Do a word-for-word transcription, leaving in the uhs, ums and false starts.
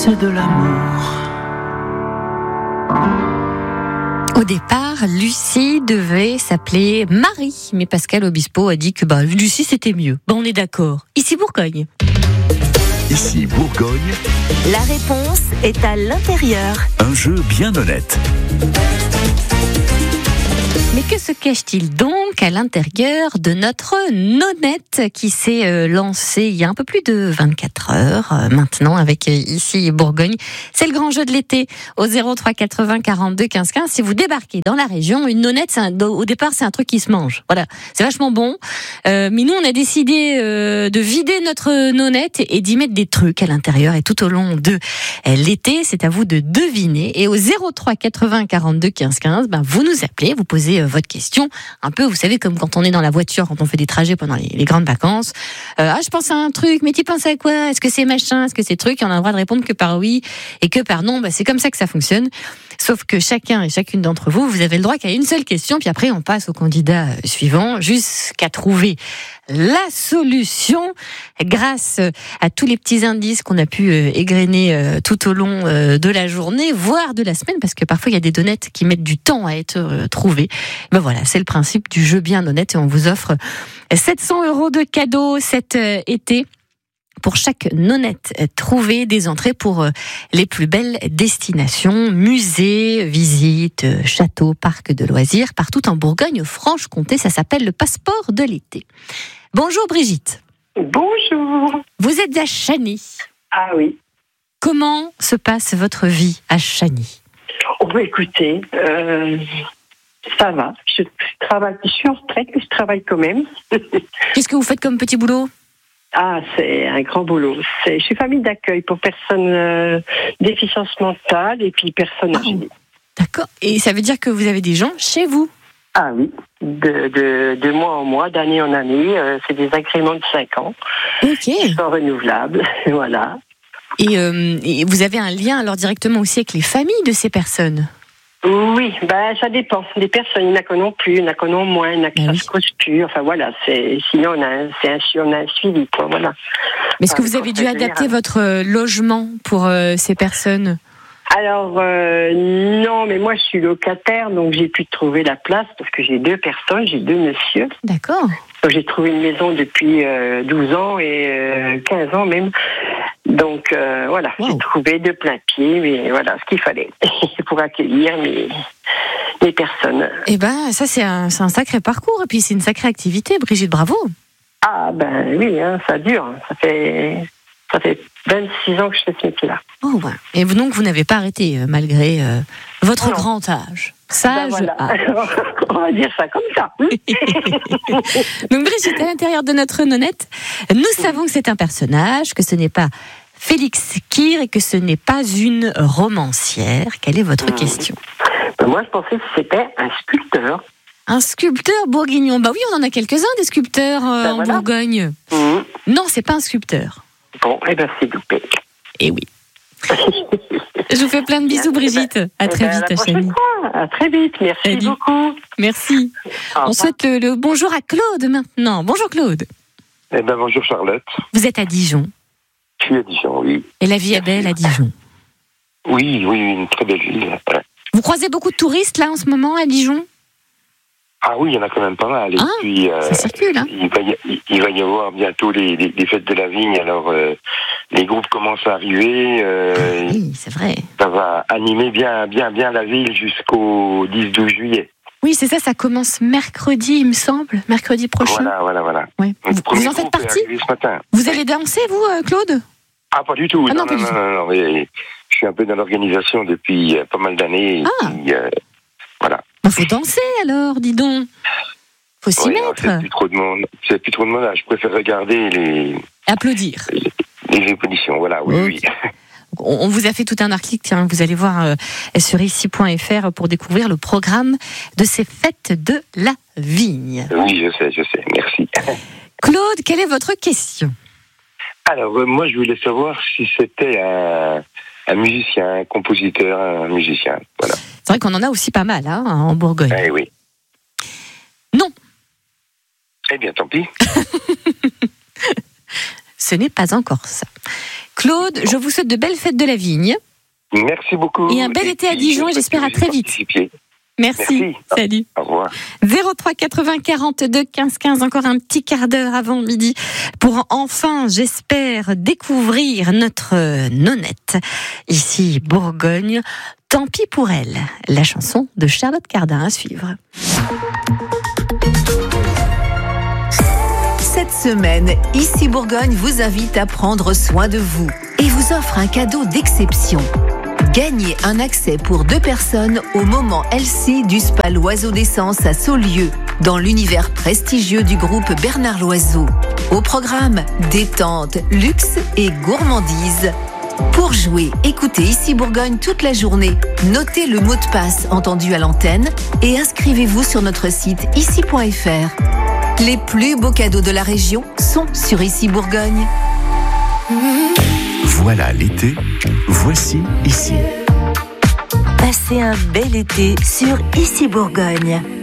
c'est de l'amour. Au départ, Lucie devait s'appeler Marie, mais Pascal Obispo a dit que bah, Lucie c'était mieux. Bon, on est d'accord. Ici Bourgogne. Ici Bourgogne. La réponse est à l'intérieur. Un jeu bien honnête. Mais que se cache-t-il donc à l'intérieur de notre nonnette qui s'est euh, lancée il y a un peu plus de vingt-quatre heures euh, maintenant avec euh, Ici Bourgogne. C'est le grand jeu de l'été au zéro trois quatre-vingts quarante-deux quinze quinze. Si vous débarquez dans la région, une nonnette, c'est un, au départ, c'est un truc qui se mange. Voilà, c'est vachement bon. Euh, mais nous, on a décidé euh, de vider notre nonnette et, et d'y mettre des trucs à l'intérieur. Et tout au long de euh, l'été, c'est à vous de deviner. Et au zéro trois quatre-vingts quarante-deux quinze quinze, ben, vous nous appelez, vous posez euh, votre question, un peu, vous savez, comme quand on est dans la voiture, quand on fait des trajets pendant les, les grandes vacances. Euh, ah, je pense à un truc, mais tu penses à quoi? Est-ce que c'est machin? Est-ce que c'est truc? Et on a le droit de répondre que par oui et que par non. Bah, c'est comme ça que ça fonctionne. Sauf que chacun et chacune d'entre vous, vous avez le droit qu'à une seule question, puis après on passe au candidat suivant, jusqu'à trouver la solution grâce à tous les petits indices qu'on a pu égrener tout au long de la journée, voire de la semaine, parce que parfois il y a des donnettes qui mettent du temps à être trouvées. Ben voilà, c'est le principe du jeu bien honnête et on vous offre sept cents euros de cadeaux cet été. Pour chaque nonnette trouvée, des entrées pour les plus belles destinations, musées, visites, châteaux, parcs de loisirs, partout en Bourgogne-Franche-Comté. Ça s'appelle le passeport de l'été. Bonjour Brigitte. Bonjour. Vous êtes à Chagny. Ah oui. Comment se passe votre vie à Chagny? Oh bah écoutez, euh, ça va. Je travaille, je suis en retraite, mais je travaille quand même. Qu'est-ce que vous faites comme petit boulot? Ah, c'est un grand boulot. C'est, je suis famille d'accueil pour personnes euh, déficience mentale et puis personnes âgées. Oh, d'accord. Et ça veut dire que vous avez des gens chez vous? Ah oui, de, de, de mois en mois, d'année en année. Euh, c'est des agréments de cinq ans. Ok. Ils sont renouvelables, voilà. Et, euh, et vous avez un lien alors directement aussi avec les familles de ces personnes? Oui, bah ça dépend. Les personnes, il n'y en a qu'on non plus, il y en a qu'on non moins, il y en a que ah ça oui. se cause plus. Enfin voilà, c'est sinon on a un, c'est un, on a un suivi, quoi, voilà. Mais est-ce que Enfin, vous avez dû général. adapter votre logement pour euh, ces personnes? Alors euh, non, mais moi je suis locataire, donc j'ai pu trouver la place parce que j'ai deux personnes, j'ai deux messieurs. D'accord. Donc, j'ai trouvé une maison depuis euh, douze ans et euh, quinze ans même. Donc euh, voilà, wow. J'ai trouvé de plein pied, mais voilà ce qu'il fallait pour accueillir mes, mes personnes. Eh ben, ça c'est un, c'est un sacré parcours et puis c'est une sacrée activité, Brigitte, bravo. Ah ben oui, hein, ça dure, ça fait ça fait vingt-six ans que je fais ce métier-là. Oh ouais. Et donc vous n'avez pas arrêté euh, malgré euh, votre non. grand âge. Sage. Ben voilà. âge. On va dire ça comme ça. Donc Brigitte, à l'intérieur de notre nonnette, nous savons que c'est un personnage, que ce n'est pas Félix Kir et que ce n'est pas une romancière. Quelle est votre mmh. question? Ben moi, je pensais que c'était un sculpteur. Un sculpteur bourguignon? Bah oui, on en a quelques-uns des sculpteurs euh, ben en voilà. Bourgogne. Mmh. Non, c'est pas un sculpteur. Bon, eh ben c'est loupé. Eh oui. Je vous fais plein de bisous, Brigitte. À très vite, à Chagny. À très vite, merci Salut. beaucoup. Merci. On souhaite le, le bonjour à Claude maintenant. Bonjour Claude. Eh ben bonjour Charlotte. Vous êtes à Dijon. Je suis à Dijon, oui. Et la vie est belle à Dijon. Oui, oui, une très belle ville. Ouais. Vous croisez beaucoup de touristes là en ce moment à Dijon? Ah oui, il y en a quand même pas mal. Et ah, puis, euh, ça circule, hein. il, va y, il va y avoir bientôt les, les, les fêtes de la vigne. Alors, euh, les groupes commencent à arriver. Euh, ah, oui, c'est vrai. Ça va animer bien, bien, bien la ville jusqu'au dix douze juillet. Oui, c'est ça, ça commence mercredi, il me semble, mercredi prochain. Voilà, voilà, voilà. Ouais. Vous, vous en faites partie? Ce matin. Vous allez danser, vous, Claude? Ah, pas du tout. Ah, non, non, pas non, du non, tout. non, non, mais je suis un peu dans l'organisation depuis pas mal d'années. Ah. Et puis, euh, voilà. Il faut danser alors, dis donc. Faut s'y oui, mettre. Non, c'est plus trop de monde. C'est plus trop de monde. Je préfère regarder les. Applaudir. Les, les expositions, voilà, oui, okay. oui. On vous a fait tout un article, tiens, vous allez voir euh, sur ici point f r pour découvrir le programme de ces fêtes de la vigne. Oui, je sais, je sais, merci. Claude, quelle est votre question? Alors, euh, moi, je voulais savoir si c'était un, un musicien, un compositeur, un musicien, voilà. C'est vrai qu'on en a aussi pas mal, hein, en Bourgogne. Eh oui. Non. Eh bien, tant pis. Ce n'est pas encore ça. Claude, je vous souhaite de belles fêtes de la vigne. Merci beaucoup. Et un bel été à Dijon, et j'espère à très vite. Merci. Merci. Salut. Au revoir. zéro trois quatre-vingts quarante-deux quinze quinze, encore un petit quart d'heure avant midi pour enfin, j'espère, découvrir notre nonnette. Ici, Bourgogne. Tant pis pour elle. La chanson de Charlotte Cardin à suivre. Cette semaine, Ici Bourgogne vous invite à prendre soin de vous et vous offre un cadeau d'exception. Gagnez un accès pour deux personnes au moment L C du spa L'Oiseau d'Essence à Saulieu, dans l'univers prestigieux du groupe Bernard Loiseau. Au programme, détente, luxe et gourmandise. Pour jouer, écoutez Ici Bourgogne toute la journée. Notez le mot de passe entendu à l'antenne et inscrivez-vous sur notre site ici point f r. Les plus beaux cadeaux de la région sont sur Ici Bourgogne. Voilà l'été, voici ici. Passez un bel été sur Ici Bourgogne.